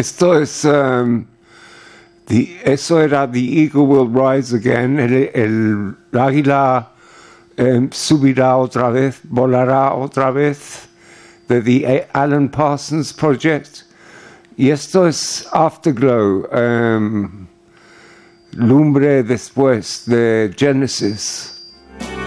Esto es, eso era The Eagle Will Rise Again, el águila subirá otra vez, volará otra vez, de The Alan Parsons Project. Y esto es Afterglow, lumbre después de Genesis.